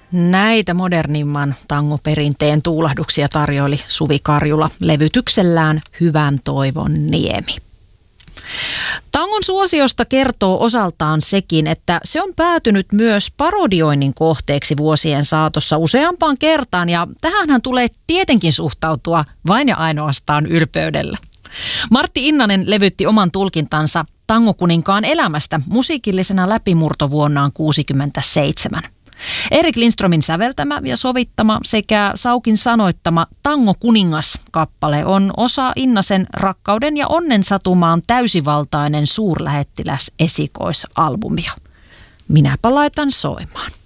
Näitä modernimman tangoperinteen tuulahduksia tarjoili Suvi Karjula levytyksellään Hyvän toivon niemi. Tangon suosiosta kertoo osaltaan sekin, että se on päätynyt myös parodioinnin kohteeksi vuosien saatossa useampaan kertaan, ja tähänhän tulee tietenkin suhtautua vain ja ainoastaan ylpeydellä. Martti Innanen levytti oman tulkintansa Tangokuninkaan elämästä musiikillisena läpimurtovuonnaan 1967. Erik Lindströmin säveltämä ja sovittama sekä Saukin sanoittama Tango kuningas-kappale on osa Innasen Rakkauden ja onnen satumaan täysivaltainen suurlähettiläs esikoisalbumia. Minäpä laitan soimaan.